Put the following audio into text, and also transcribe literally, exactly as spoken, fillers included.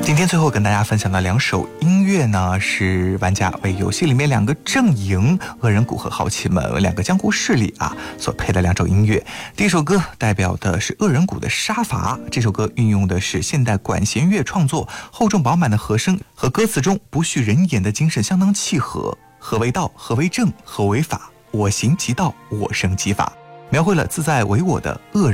今天最后跟大家分享的两首音乐呢，是玩家为游戏里面两个阵营恶人谷和好奇门两个江湖势力啊所配的两首音乐。第一首歌代表的是恶人谷的杀伐，这首歌运用的是现代管弦乐创作，厚重饱满的和声和歌词中不恤人言的精神相当契合。何为道？何为正？何为法？我行即道，我生即法，描绘了自在为我的恶人